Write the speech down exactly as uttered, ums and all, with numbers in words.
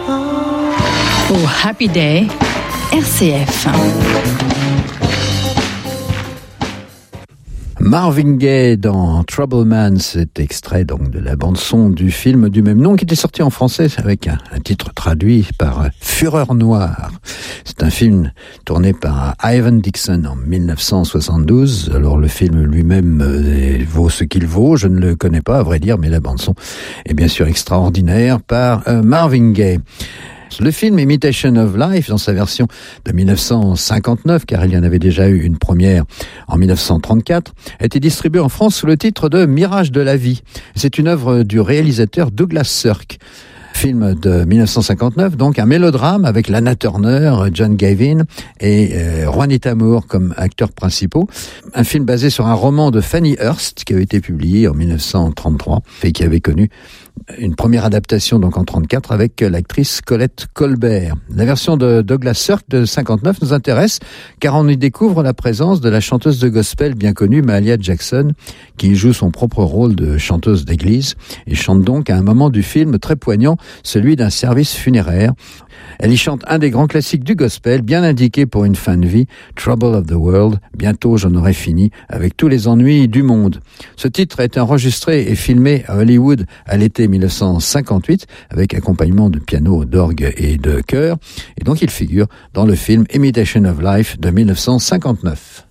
Oh, Happy Day, R C F. Marvin Gaye dans Trouble Man, cet extrait donc de la bande-son du film du même nom qui était sorti en français avec un, un titre traduit par euh, Fureur Noire. C'est un film tourné par Ivan Dixon en dix-neuf cent soixante-douze. Alors le film lui-même euh, vaut ce qu'il vaut, je ne le connais pas à vrai dire, mais la bande-son est bien sûr extraordinaire par euh, Marvin Gaye. Le film Imitation of Life, dans sa version de dix-neuf cent cinquante-neuf, car il y en avait déjà eu une première en dix-neuf cent trente-quatre, a été distribué en France sous le titre de Mirage de la vie. C'est une œuvre du réalisateur Douglas Sirk. Film de dix-neuf cent cinquante-neuf, donc un mélodrame avec Lana Turner, John Gavin et euh, Juanita Moore comme acteurs principaux. Un film basé sur un roman de Fanny Hurst qui avait été publié en dix-neuf cent trente-trois et qui avait connu une première adaptation donc en trente-quatre avec l'actrice Colette Colbert. La version de Douglas Sirk de cinquante-neuf nous intéresse car on y découvre la présence de la chanteuse de gospel bien connue Mahalia Jackson qui joue son propre rôle de chanteuse d'église et chante donc à un moment du film très poignant, celui d'un service funéraire. Elle y chante un des grands classiques du gospel, bien indiqué pour une fin de vie, Trouble of the World, bientôt j'en aurai fini avec tous les ennuis du monde. Ce titre a été enregistré et filmé à Hollywood à l'été dix-neuf cent cinquante-huit, avec accompagnement de piano, d'orgue et de chœur, et donc il figure dans le film Imitation of Life de dix-neuf cent cinquante-neuf.